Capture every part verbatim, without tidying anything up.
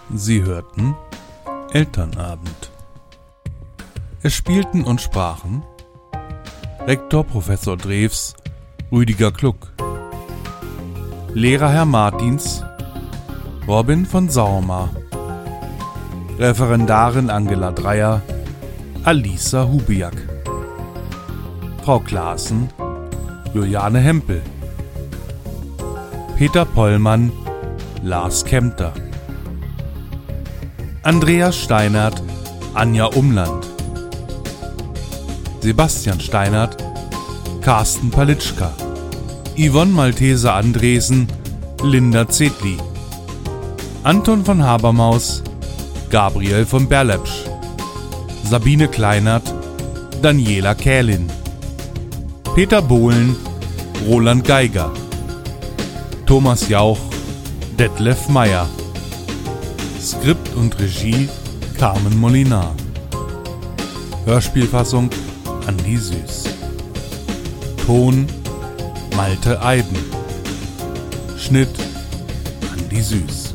Sie hörten Elternabend. Es spielten und sprachen Rektor Professor Drews, Rüdiger Kluck, Lehrer Herr Martins, Robin von Saumer, Referendarin Angela Dreyer, Alisa Hubiak, Frau Klaassen, Juliane Hempel, Peter Pollmann, Lars Kempter, Andreas Steinert, Anja Umland, Sebastian Steinert, Carsten Palitschka, Yvonne Malteser Andresen, Linda Zetli, Anton von Habermaus, Gabriel von Berlepsch, Sabine Kleinert, Daniela Kählin, Peter Bohlen, Roland Geiger, Thomas Jauch, Detlef Meyer. Skript und Regie Carmen Molinar. Hörspielfassung Andi Süß. Ton Malte Eiben. Schnitt Andi Süß.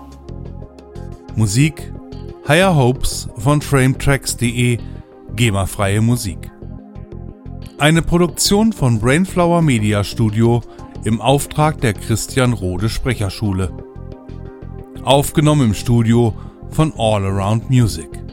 Musik Higher Hopes von frametracks punkt de, GEMA-freie Musik. Eine Produktion von Brainflower Media Studio im Auftrag der Christian Rode Sprecherschule. Aufgenommen im Studio von All Around Music.